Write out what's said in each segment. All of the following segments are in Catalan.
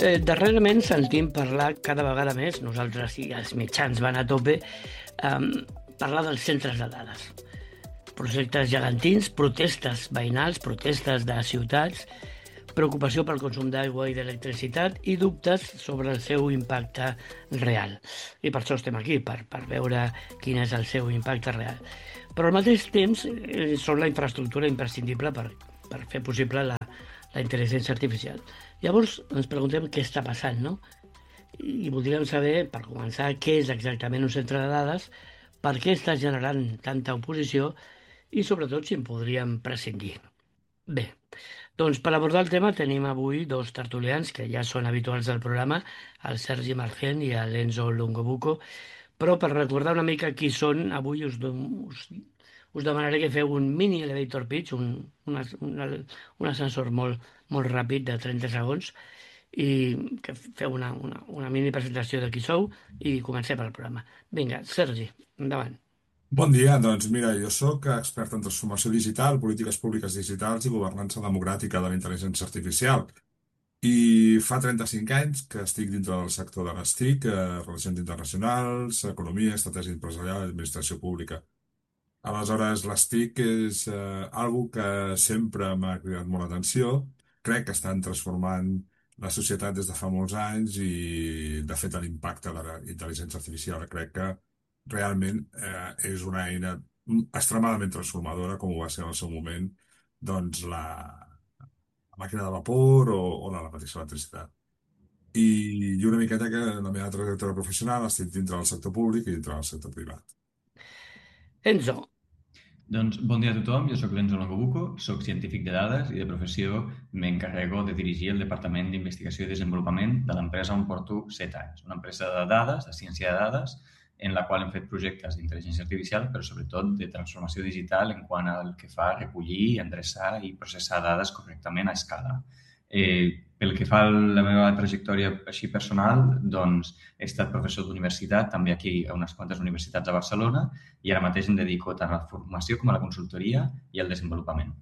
Darrerament sentim parlar cada vegada més, nosaltres i els mitjans van a tope, parlar dels centres de dades. Projectes gegantins, protestes veïnals, protestes de ciutats, preocupació pel consum d'aigua i d'electricitat i dubtes sobre el seu impacte real. I per això estem aquí, per veure quin és el seu impacte real. Però al mateix temps són la infraestructura imprescindible per fer possible la intel·ligència artificial. Llavors ens preguntem què està passant, no? I voldríem saber, per començar, què és exactament un centre de dades, per què està generant tanta oposició i, sobretot, si en podríem prescindir. Bé, doncs per abordar el tema tenim avui dos tertulians que ja són habituals del programa, el Sergi Margent i l'Enzo Longobuco, però per recordar una mica qui són, avui us demanaré que feu un mini elevator pitch, un ascensor molt ràpid de 30 segons i que feu una mini presentació de qui sou i comencem el programa. Vinga, Sergi, endavant. Bon dia, doncs mira, jo sóc expert en transformació digital, polítiques públiques digitals i governança democràtica de la intel·ligència artificial. I fa 35 anys que estic dintre del sector de les TIC, relacions internacionals, economia, estratègia empresarial i administració pública. Aleshores, les TIC és algo que sempre m'ha cridat molt l'atenció. Crec que estan transformant la societat des de fa molts anys i, de fet, l'impacte de la intel·ligència artificial crec que realment és una eina extremadament transformadora, com ho va ser en el seu moment, doncs la màquina de vapor o la mateixa electricitat. I una miqueta que en la meva trajectòria professional estic dintre del sector públic i dintre del sector privat. Enzo. Doncs bon dia a tothom, jo sóc l'Enzo Longobuco, sóc científic de dades i de professió m'encarrego de dirigir el Departament d'Investigació i Desenvolupament de l'empresa on porto 7 anys. Una empresa de dades, de ciència de dades, en la qual hem fet projectes d'intel·ligència artificial, però sobretot de transformació digital en quant al que fa a recollir, endreçar i processar dades correctament a escala. Pel que fa a la meva trajectòria així personal, doncs he estat professor d'universitat, també aquí a unes quantes universitats a Barcelona, i ara mateix em dedico tant a la formació com a la consultoria i al desenvolupament.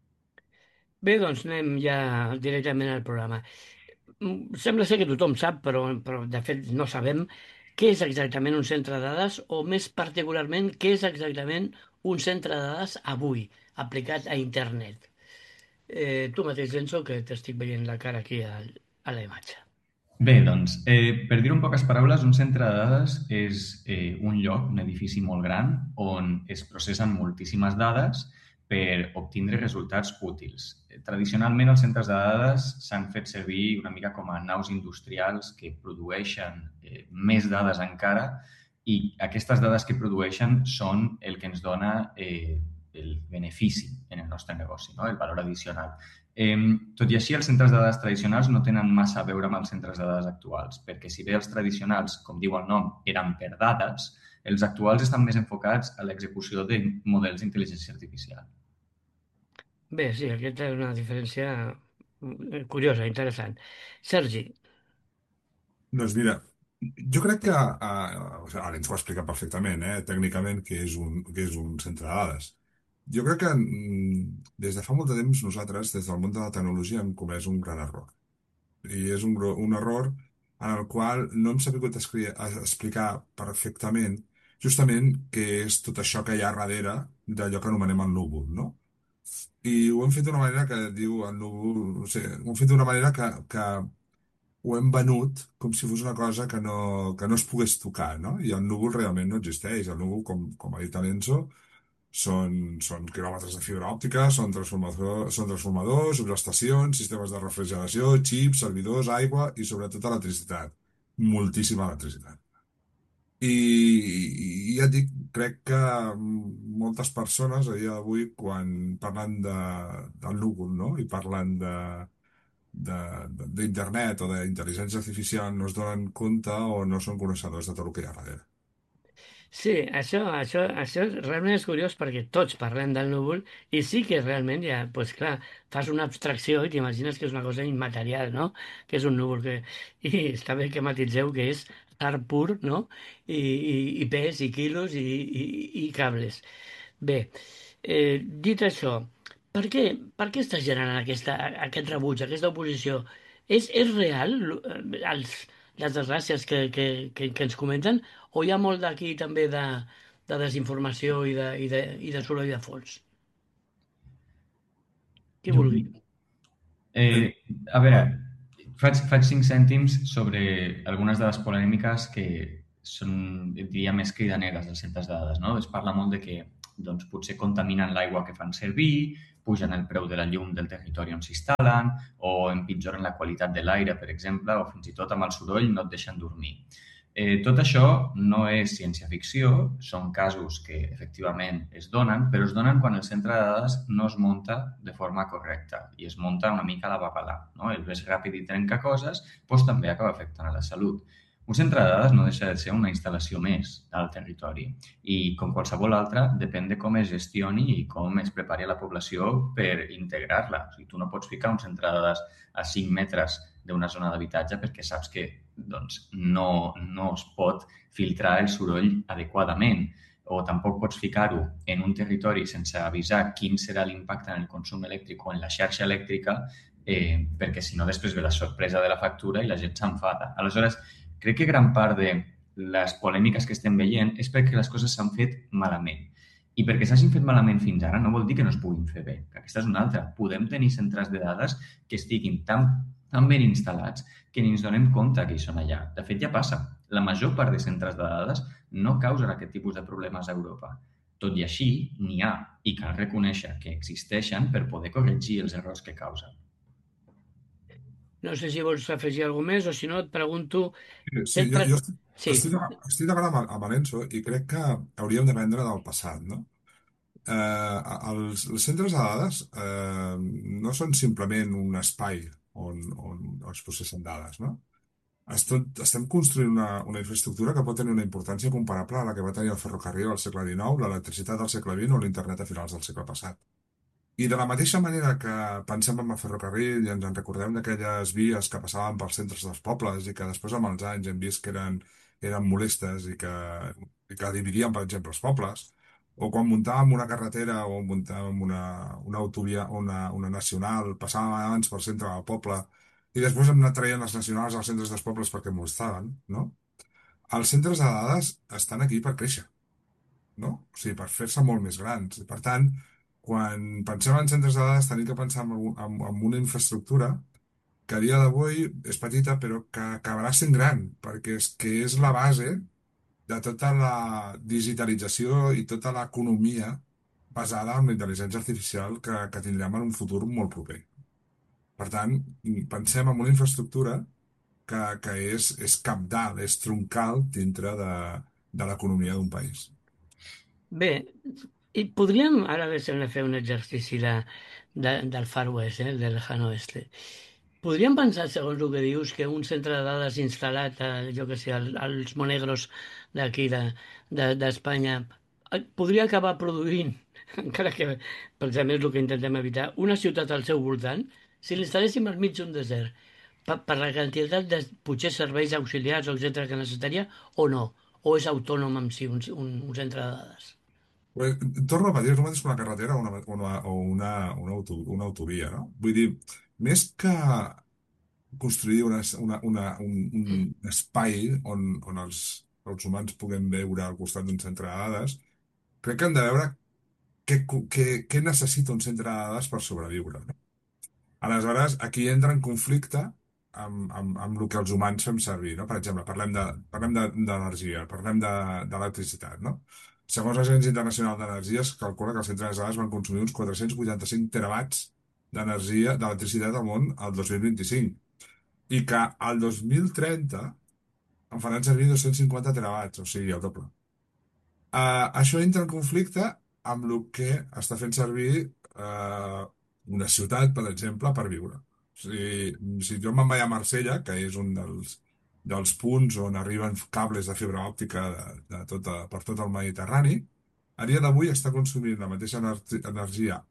Bé, doncs anem ja directament al programa. Sembla ser que tothom sap, però de fet no sabem què és exactament un centre de dades o, més particularment, què és exactament un centre de dades avui, aplicat a internet. Tu mateix, Enzo, que t'estic veient la cara aquí a la imatge. Bé, doncs, per dir-ho en poques paraules, un centre de dades és un lloc, un edifici molt gran, on es processen moltíssimes dades per obtindre resultats útils. Tradicionalment, els centres de dades s'han fet servir una mica com a naus industrials que produeixen més dades encara i aquestes dades que produeixen són el que ens dona el benefici en el nostre negoci, no? El valor addicional. Tot i així, els centres de dades tradicionals no tenen massa a veure amb els centres de dades actuals, perquè si bé els tradicionals, com diu el nom, eren per dades, els actuals estan més enfocats a l'execució de models d'intel·ligència artificial. Bé, sí, aquesta és una diferència curiosa, interessant. Sergi. Doncs mira, jo crec que, o sigui, ara ens ho ha explicat perfectament, tècnicament, què és un centre de dades. Jo crec que des de fa molt de temps nosaltres, des del món de la tecnologia, hem comès un gran error. I és un error en el qual no hem sabut explicar perfectament justament què és tot això que hi ha darrere d'allò que anomenem el núvol, no? I ho hem fet d'una manera que diu el núvol, no sé, ho hem fet d'una manera que ho hem venut com si fos una cosa que no es pogués tocar, no? I el núvol realment no existeix. El núvol, com ha dit l'Enzo, són quilòmetres de fibra òptica, són transformadors, subestacions, sistemes de refrigeració, xips, servidors, aigua i sobretot electricitat. Moltíssima electricitat. I ja et dic, crec que moltes persones a dia d'avui, quan parlen del núvol, no? I parlen d'internet o d'intel·ligència artificial, no es donen compte o no són coneixedors de tot el que hi ha darrere. Sí, això realment és curiós perquè tots parlem del núvol i sí que realment ja, doncs clar, fas una abstracció i t'imagines que és una cosa immaterial, no? Que és un núvol que... I està bé que matitzeu que és art pur, no? I pes, i quilos, i cables. Bé, dit això, per què està generant aquest rebuig, aquesta oposició? És real les desgràcies que ens comenten o hi ha molt d'aquí també de desinformació i de soroll de fons? Qui Jo, vulgui. Eh, a veure, faig 5 cèntims sobre algunes de les polèmiques que són, diria, més cridaneres dels centres de dades, no? Es parla molt de que doncs, potser contaminen l'aigua que fan servir, pugen el preu de la llum del territori on s'instal·len, o empitjoren la qualitat de l'aire, per exemple, o fins i tot amb el soroll no et deixen dormir. Tot això no és ciència-ficció, són casos que efectivament es donen, però es donen quan el centre de dades no es munta de forma correcta i es munta una mica a la babalà, no? El ves ràpid i trenca coses, doncs també acaba afectant a la salut. Un centre de dades no deixa de ser una instal·lació més al territori i, com qualsevol altra, depèn de com es gestioni i com es prepari a la població per integrar-la. O sigui, tu no pots ficar un centre de dades a 5 metres d'una zona d'habitatge perquè saps que doncs, no es pot filtrar el soroll adequadament o tampoc pots ficar-ho en un territori sense avisar quin serà l'impacte en el consum elèctric o en la xarxa elèctrica perquè si no després ve la sorpresa de la factura i la gent s'enfada. Aleshores, crec que gran part de les polèmiques que estem veient és perquè les coses s'han fet malament. I perquè s'hagin fet malament fins ara no vol dir que no es puguin fer bé. Aquesta és una altra. Podem tenir centres de dades que estiguin tan ben instal·lats que ni ens donem compte que hi són allà. De fet, ja passa. La major part de centres de dades no causen aquest tipus de problemes a Europa. Tot i així, n'hi ha, i cal reconèixer que existeixen per poder corregir els errors que causen. No sé si vols afegir alguna més o si no et pregunto... sí, jo estic, Sí, estic d'acord amb Alenço i crec que hauríem d'aprendre del passat, no? Els centres de dades no són simplement un espai on es processen dades, no? Estem construint una infraestructura que pot tenir una importància comparable a la que va tenir el ferrocarril al segle XIX, l'electricitat al segle XX o l'internet a finals del segle passat. I de la mateixa manera que pensem en el ferrocarril i ens en recordem d'aquelles vies que passaven pels centres dels pobles i que després amb els anys hem vist que eren molestes i que dividien, per exemple, els pobles, o quan muntàvem una carretera o muntàvem una autovia, una nacional, passàvem abans pel centre del poble i després hem anat traient les nacionals als centres dels pobles perquè molestaven, no? Els centres de dades estan aquí per créixer, no? O sigui, per fer-se molt més grans. I, per tant, quan pensem en centres de dades tenim que pensar en una infraestructura que a dia d'avui és petita però que acabarà sent gran, perquè és que és la base de tota la digitalització i tota l'economia basada en la intel·ligència artificial que tindrem en un futur molt proper. Per tant, pensem en una infraestructura que és cabdal, és troncal dintre de l'economia d'un país. bé, i podríem ara deixem de fer un exercici del Far West, del Lejano Oeste. Podríem pensar, segons el que dius, que un centre de dades instal·lat, jo que sé, als Monegros d'aquí d'Espanya, podria acabar produint, encara que precisament és el que intentem evitar, una ciutat al seu voltant, si l'instal·léssim al mig d'un desert, per la quantitat de potser serveis auxiliars o etcètera que necessitaria, o no? O és autònom en si un centre de dades? Pues, torno a dir, és el mateix que una carretera o una autovia, no? Vull dir, més que construir un espai on els humans puguem veure al costat d'un centre de dades, crec que hem de veure què necessita un centre de dades per sobreviure, no? Aleshores, aquí entra en conflicte amb el que els humans fem servir, no? Per exemple, d'energia, parlem d'electricitat, no? Segons l'Agència Internacional d'Energia, es calcula que els centres de dades van consumir uns 485 terawatts d'electricitat al món el 2025 i que al 2030 en faran servir 250 terawatts, o sigui, el doble. Això entra en conflicte amb el que està fent servir una ciutat, per exemple, per viure. O sigui, si jo me'n vaig a Marsella, que és un dels punts on arriben cables de fibra òptica per tot el Mediterrani, a dia d'avui està consumint la mateixa energia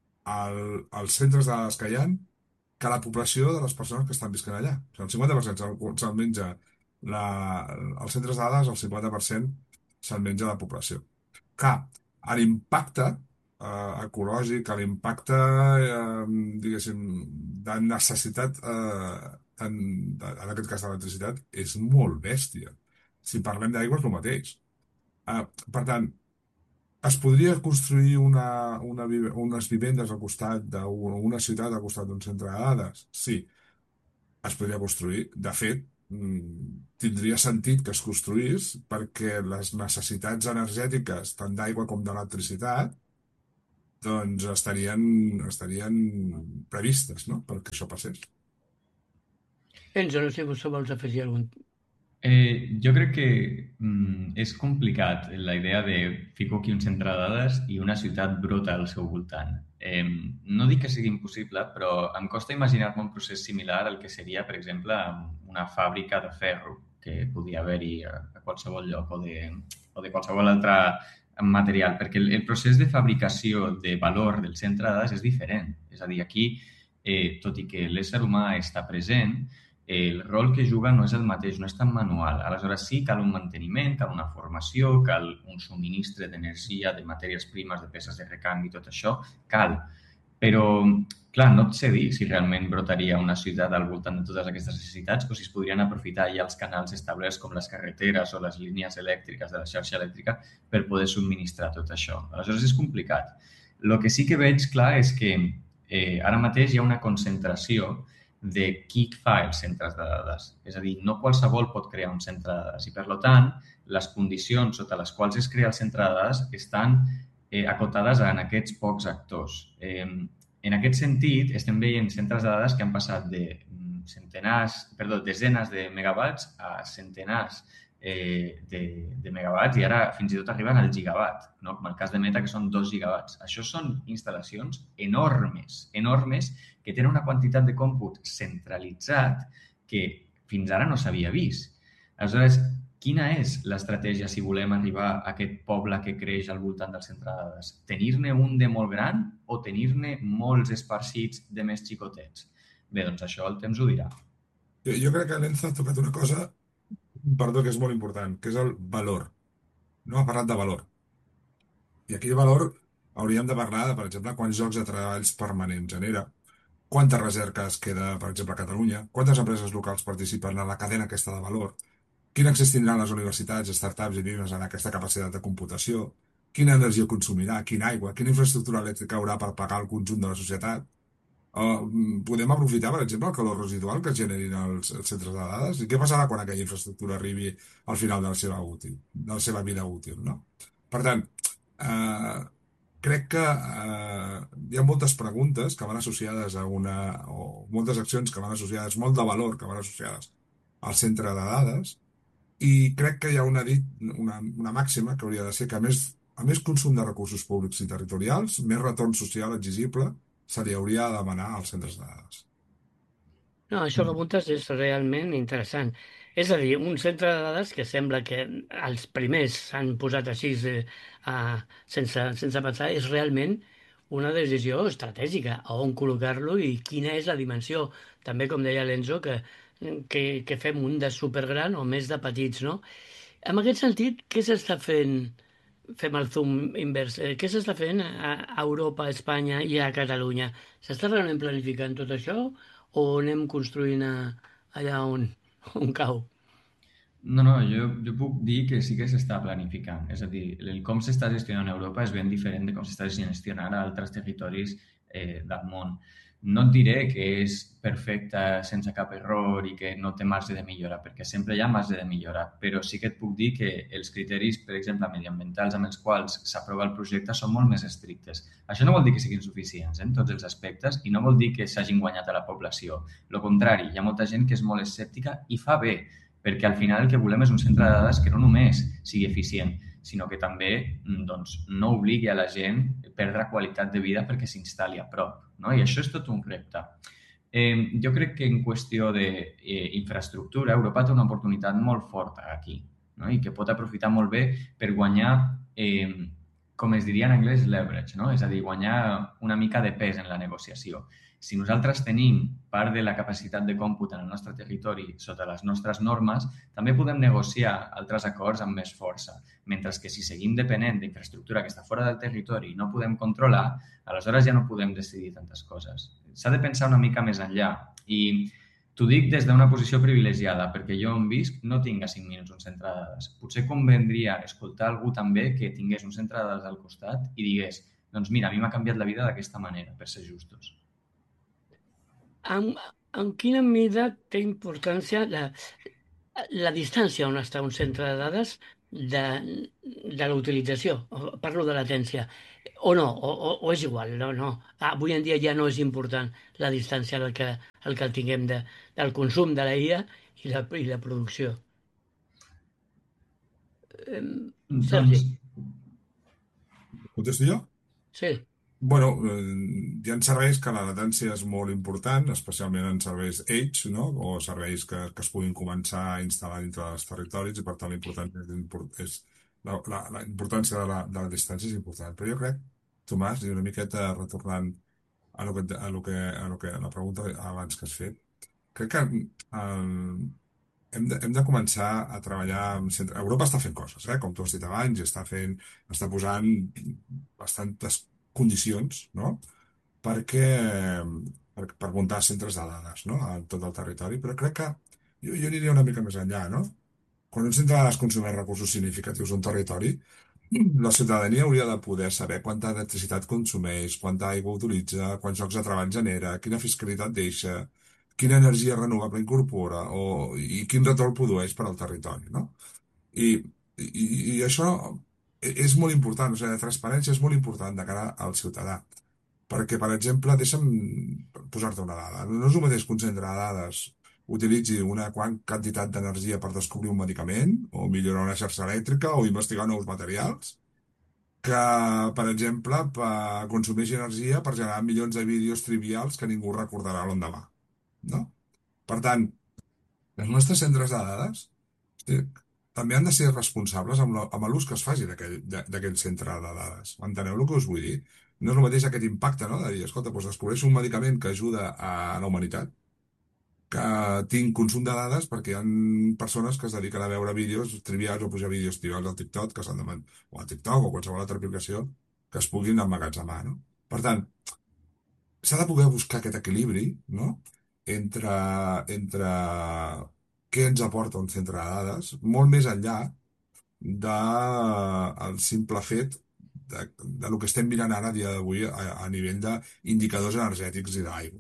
als centres de dades que hi ha que la població de les persones que estan visquent allà. O sigui, el 50% se'l menja els centres de dades, el 50% se'l menja la població. Clar, l'impacte ecològic, l'impacte, diguéssim, de necessitat en aquest cas d'electricitat, és molt bèstia. Si parlem d'aigua és el mateix. Per tant, es podria construir unes vivendes al costat d'una ciutat al costat d'un centre de dades? Sí, es podria construir. De fet, tindria sentit que es construís perquè les necessitats energètiques tant d'aigua com d'electricitat doncs estarien previstes, no?, perquè això passés. Enzo, no sé si vols afegir algun... Jo crec que és complicat la idea de fico aquí un centre de dades i una ciutat brota al seu voltant. No dic que sigui impossible, però em costa imaginar-me un procés similar al que seria, per exemple, una fàbrica de ferro que podia haver-hi a qualsevol lloc o de qualsevol altre material, perquè el procés de fabricació de valor del centre de dades és diferent. És a dir, aquí, tot i que l'ésser humà està present, el rol que juga no és el mateix, no és tan manual. Aleshores sí, cal un manteniment, cal una formació, cal un subministre d'energia, de matèries primes, de peces de recanvi, tot això, cal. Però, clar, no et sé dir si realment brotaria una ciutat al voltant de totes aquestes necessitats o si es podrien aprofitar ja els canals establerts com les carreteres o les línies elèctriques de la xarxa elèctrica per poder subministrar tot això. Aleshores és complicat. El que sí que veig clar és que ara mateix hi ha una concentració de qui fa els centres de dades. És a dir, no qualsevol pot crear un centre de dades i, per tant, les condicions sota les quals es crea el centre de dades estan acotades en aquests pocs actors. En aquest sentit, estem veient centres de dades que han passat de desenes de megawatts a centenars de megawatts i ara fins i tot arriben al gigawatt, no? Com el cas de Meta, que són 2 gigawatts. Això són instal·lacions enormes, enormes, que tenen una quantitat de còmput centralitzat que fins ara no s'havia vist. Aleshores, quina és l'estratègia si volem arribar a aquest poble que creix al voltant del centre de dades? Tenir-ne un de molt gran o tenir-ne molts esparcits de més xicotets? Bé, doncs això el temps ho dirà. Jo crec que l'Enzo ha tocat una cosa, perdó, que és molt important, que és el valor. No ha parlat de valor. I aquí el valor hauríem de parlar de, per exemple, quants llocs de treballs permanents genera, quanta recerca es queda, per exemple, a Catalunya, quantes empreses locals participen en la cadena aquesta de valor, quin accés tindran les universitats, startups i pimes en aquesta capacitat de computació, quina energia consumirà, quina aigua, quina infraestructura elèctrica haurà per pagar el conjunt de la societat. Podem aprofitar, per exemple, el calor residual que es generin els centres de dades i què passarà quan aquella infraestructura arribi al final de la seva vida útil, no? Per tant, crec que hi ha moltes preguntes que van associades o moltes accions que van associades, molt de valor que van associades al centre de dades, i crec que hi ha una màxima que hauria de ser que a més consum de recursos públics i territorials, més retorn social exigible se li hauria de demanar als centres de dades. No, això que apuntes és realment interessant. És a dir, un centre de dades que sembla que els primers s'han posat així sense pensar, és realment una decisió estratègica, a on col·locar-lo i quina és la dimensió. També, com deia l'Enzo, que fem un de supergran o més de petits, no? En aquest sentit, què s'està fent? Fem el zoom invers. Què s'està fent a Europa, a Espanya i a Catalunya? S'està realment planificant tot això o anem construint allà on cau? No, jo puc dir que sí que s'està planificant. És a dir, el com s'està gestionant a Europa és ben diferent de com s'està gestionant a altres territoris del món. No et diré que és perfecta sense cap error i que no té marge de millora, perquè sempre hi ha marge de millora, però sí que et puc dir que els criteris, per exemple, mediambientals amb els quals s'aprova el projecte són molt més estrictes. Això no vol dir que siguin suficients en tots els aspectes i no vol dir que s'hagin guanyat a la població. Al contrari, hi ha molta gent que és molt escèptica i fa bé, perquè al final el que volem és un centre de dades que no només sigui eficient, sinó que també no obligui a la gent a perdre qualitat de vida perquè s'instal·li a prop, no? I això és tot un repte. Jo crec que en qüestió d'infraestructura, Europa té una oportunitat molt forta aquí, no? I que pot aprofitar molt bé per guanyar, com es diria en anglès, leverage, no? És a dir, guanyar una mica de pes en la negociació. Si nosaltres tenim part de la capacitat de còmput en el nostre territori sota les nostres normes, també podem negociar altres acords amb més força. Mentre que si seguim depenent d'infraestructura que està fora del territori i no podem controlar, aleshores ja no podem decidir tantes coses. S'ha de pensar una mica més enllà i T'ho dic des d'una posició privilegiada, perquè jo on visc no tinc a 5 minuts un centre de dades. Potser convendria escoltar algú també que tingués un centre de dades al costat i digués, doncs mira, a mi m'ha canviat la vida d'aquesta manera, per ser justos. En quina mida té importància la distància on està un centre de dades de la utilització? Parlo de latència. O no, o és igual, no. Avui en dia ja no és important la distància el que tinguem del consum de la IA i la producció. Sergi, Doncs, Contesto jo? sí. Bueno, hi ha serveis que la latència és molt important, especialment en serveis Edge, no? O serveis que es puguin començar a instal·lar dintre dels territoris i per tant la importància de la distància és important. Però jo crec, Tomàs, i una miqueta retornant a la pregunta abans que has fet, crec que hem de començar a treballar amb centre. Europa està fent coses, com tu has dit abans, i està posant bastantes condicions, no? Perquè, per muntar centres de dades, no? A tot el territori, però crec que jo aniria una mica més enllà, no? Quan un centre de dades consumeix recursos significatius d'un territori, la ciutadania hauria de poder saber quanta electricitat consumeix, quanta aigua utilitza, quants llocs de treball genera, quina fiscalitat deixa, quina energia renovable incorpora i quin retorn produeix per al territori, no? I, i això és molt important, o sigui, la transparència és molt important de cara al ciutadà. Perquè, per exemple, deixa'm posar-te una dada. No és el mateix que un centre de dades utilitzi una quantitat d'energia per descobrir un medicament, o millorar una xarxa elèctrica, o investigar nous materials, que, per exemple, consumeix energia per generar milions de vídeos trivials que ningú recordarà l'endemà. No? Per tant, els nostres centres de dades hosti, també han de ser responsables amb l'ús que es faci d'aquell centre de dades. Enteneu el que us vull dir? No és el mateix aquest impacte, no? De dir, escolta, doncs descobreixo un medicament que ajuda a la humanitat, que tinc consum de dades perquè hi ha persones que es dediquen a veure vídeos trivials o pujar vídeos trivials al TikTok, o a TikTok o qualsevol altra aplicació que es puguin emmagatzemar, no? Per tant, s'ha de poder buscar aquest equilibri, no? Entre què ens aporta un centre de dades, molt més enllà del simple fet de lo que estem mirant ara a dia d'avui a nivell d'indicadors energètics i d'aigua.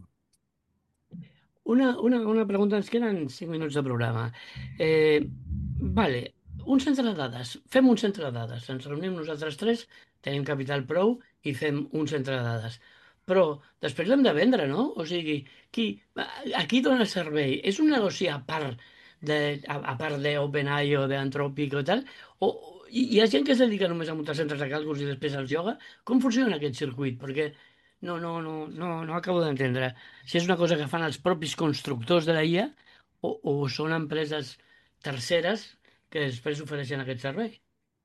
Una pregunta, ens queden 5 minuts de programa. Vale, un centre de dades. Fem un centre de dades. Ens reunim nosaltres tres, tenim capital prou i fem un centre de dades. Però després l'hem de vendre, no? O sigui, a qui dona servei? És un negoci a part d'OpenAI o d'Anthropic o tal? O hi ha gent que es dedica només a muntar centres de càlculs i després els lloga? Com funciona aquest circuit? Perquè no acabo d'entendre si és una cosa que fan els propis constructors de la IA o són empreses terceres que després ofereixen aquest servei.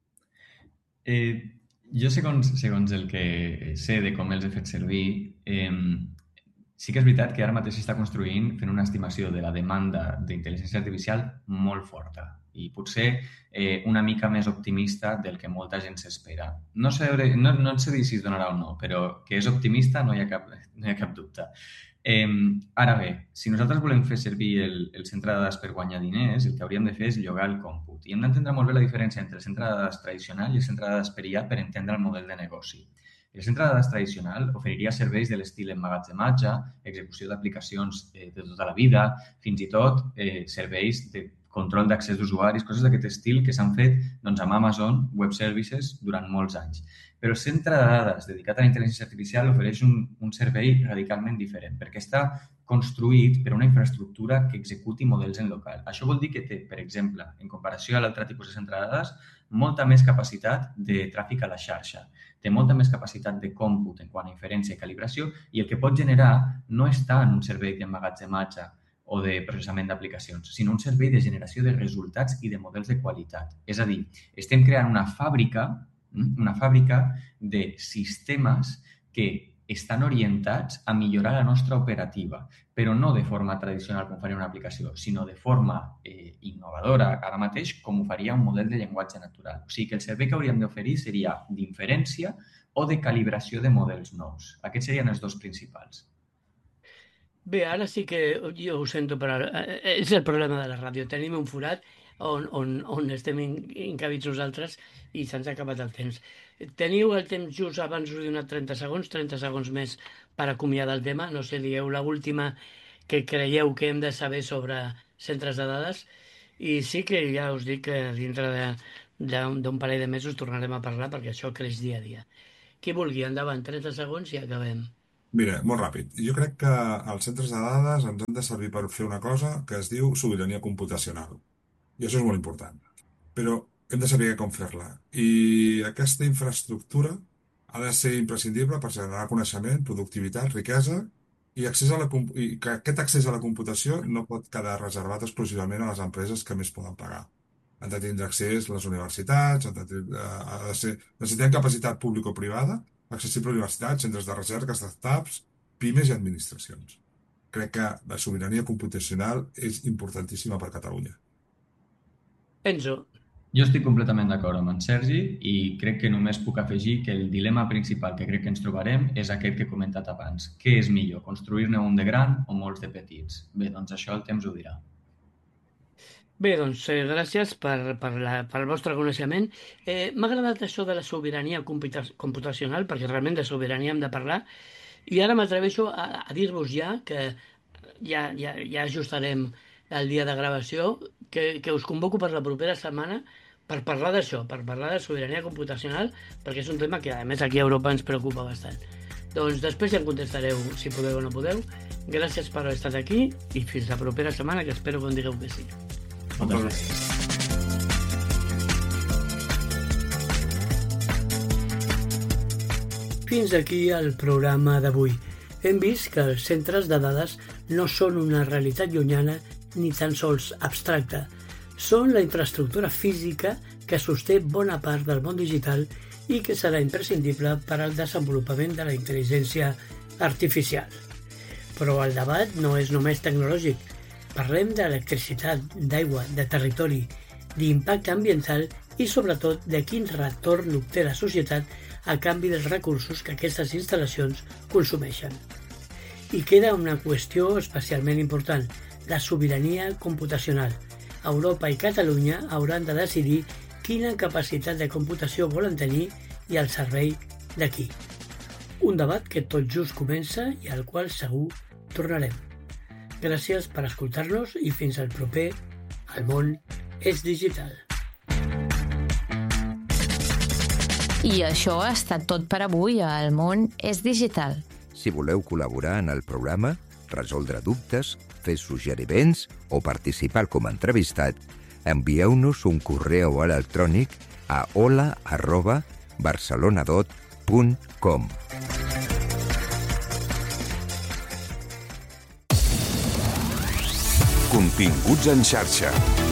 Jo, segons el que sé de com els he fet servir, sí que és veritat que ara mateix s'està construint fent una estimació de la demanda d'intel·ligència artificial molt forta i potser una mica més optimista del que molta gent s'espera. No sé dir si es donarà o no, però que és optimista no hi ha cap dubte. Ara bé, si nosaltres volem fer servir el centre de dades per guanyar diners, el que hauríem de fer és llogar el còmput. I hem d'entendre molt bé la diferència entre el centre de dades tradicional i el centre de dades per IA per entendre el model de negoci. El centre de dades tradicional oferiria serveis de l'estil emmagatzematge, execució d'aplicacions de tota la vida, fins i tot serveis de control d'accés d'usuaris, coses d'aquest estil que s'han fet amb Amazon Web Services durant molts anys. Però el centre de dades dedicat a la intel·ligència artificial ofereix un servei radicalment diferent perquè està construït per una infraestructura que executi models en local. Això vol dir que té, per exemple, en comparació a l'altre tipus de centre de dades, molta més capacitat de tràfic a la xarxa, té molta més capacitat de còmput en quant a inferència i calibració i el que pot generar no està en un servei d'emmagatzematge o de processament d'aplicacions, sinó un servei de generació de resultats i de models de qualitat. És a dir, estem creant una fàbrica de sistemes que estan orientats a millorar la nostra operativa, però no de forma tradicional com faria una aplicació, sinó de forma innovadora, ara mateix, com ho faria un model de llenguatge natural. O sigui que el servei que hauríem d'oferir seria d'inferència o de calibració de models nous. Aquests serien els dos principals. Bé, ara sí que jo ho sento, però és el problema de la ràdio. Tenim un forat on estem encabits nosaltres i se'ns ha acabat el temps. Teniu el temps just abans us he donat 30 segons més per acomiadar el tema. No sé, dieu la última que creieu que hem de saber sobre centres de dades. I sí que ja us dic que dintre d'un parell de mesos tornarem a parlar perquè això creix dia a dia. Qui vulgui, endavant, 30 segons i acabem. Mira, molt ràpid. Jo crec que els centres de dades ens han de servir per fer una cosa que es diu sobirania computacional. I això és molt important. Però hem de saber com fer-la. I aquesta infraestructura ha de ser imprescindible per generar coneixement, productivitat, riquesa i, i que aquest accés a la computació no pot quedar reservat exclusivament a les empreses que més poden pagar. Han de tindre accés les universitats, necessitem capacitat público-privada, accessible a universitats, centres de recerca, startups, pimes i administracions. Crec que la sobirania computacional és importantíssima per a Catalunya. Enzo. Jo estic completament d'acord amb en Sergi i crec que només puc afegir que el dilema principal que crec que ens trobarem és aquest que he comentat abans. Què és millor, construir-ne un de gran o molts de petits? Bé, doncs això el temps ho dirà. Bé, doncs, gràcies pel vostre coneixement. M'ha agradat això de la sobirania computacional, perquè realment de sobirania hem de parlar, i ara m'atreveixo a dir-vos ja que ja ajustarem el dia de gravació, que us convoco per la propera setmana per parlar d'això, per parlar de sobirania computacional, perquè és un tema que, a més, aquí a Europa ens preocupa bastant. Doncs després ja em contestareu si podeu o no podeu. Gràcies per haver estat aquí i fins la propera setmana, que espero que em digueu que sí. Moltes gràcies. Fins aquí el programa d'avui. Hem vist que els centres de dades no són una realitat llunyana ni tan sols abstracta. Són la infraestructura física que sosté bona part del món digital i que serà imprescindible per al desenvolupament de la intel·ligència artificial. Però el debat no és només tecnològic. Parlem d'electricitat, d'aigua, de territori, d'impacte ambiental i sobretot de quin retorn obté la societat a canvi dels recursos que aquestes instal·lacions consumeixen. I queda una qüestió especialment important, la sobirania computacional. Europa i Catalunya hauran de decidir quina capacitat de computació volen tenir i al servei de qui. Un debat que tot just comença i al qual segur tornarem. Gràcies per escoltar-nos i fins al proper El món és digital. I això ha estat tot per avui a El món és digital. Si voleu col·laborar en el programa, resoldre dubtes, fer suggeriments o participar com a entrevistat, envieu-nos un correu electrònic a hola@barcelonadot.com. Continguts en xarxa.